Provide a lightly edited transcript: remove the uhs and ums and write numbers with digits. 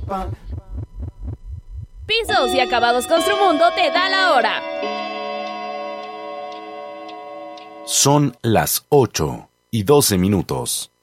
Pisos y Acabados Construmundo te da la hora. Son las 8:12.